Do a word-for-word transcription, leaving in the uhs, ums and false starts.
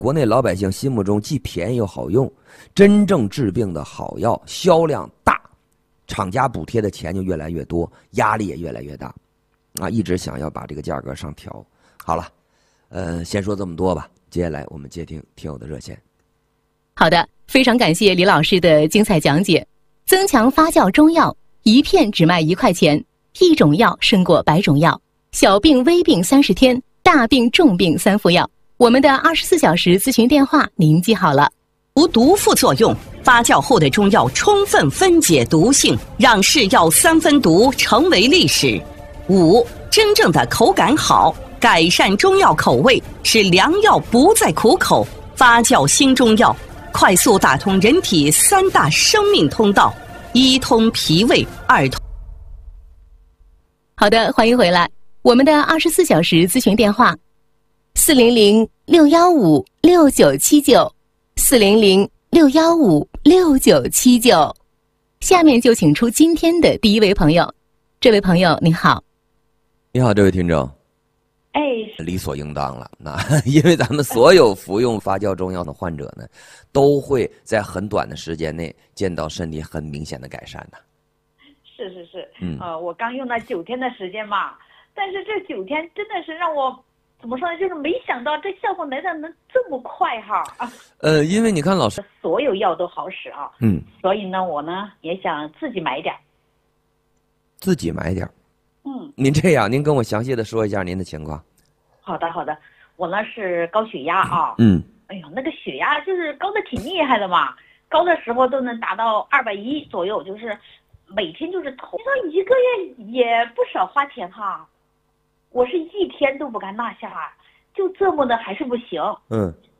国内老百姓心目中既便宜又好用，真正治病的好药销量大，厂家补贴的钱就越来越多，压力也越来越大，啊，一直想要把这个价格上调。好了，呃，先说这么多吧，接下来我们接听听友的热线。 好的，非常感谢李老师的精彩讲解。增强发酵中药，一片只卖一块钱，一种药胜过百种药。小病微病三十天，大病重病三副药。我们的二十四小时咨询电话您记好了。 无毒副作用，发酵后的中药充分分解毒性，让是药三分毒成为历史。五，真正的口感好，改善中药口味，使良药不再苦口。发酵新中药，快速打通人体三大生命通道：一通脾胃，二通。 好的，欢迎回来。我们的二十四小时咨询电话：四零零六幺五六九七九，四零零六幺五六九七九。下面就请出今天的第一位朋友。这位朋友您好。 你好，这位听众。 哎， 理所应当了，那因为咱们所有服用发酵中药的患者呢，都会在很短的时间内见到身体很明显的改善的。 是是是， 嗯， 呃，我刚用了九天的时间嘛，但是这九天真的是让我怎么说呢？就是没想到这效果来的能这么快哈啊！ 呃，因为你看老师， 所有药都好使啊， 嗯， 所以呢，我呢也想自己买点， 自己买点。 嗯， 您这样，您跟我详细的说一下您的情况。 好的好的，我呢是高血压啊， 嗯， 哎呦，那个血压就是高的挺厉害的嘛，高的时候都能达到二百一左右，就是每天就是头，你说一个月也不少花钱哈，我是一天都不敢落下，就这么的还是不行， 嗯，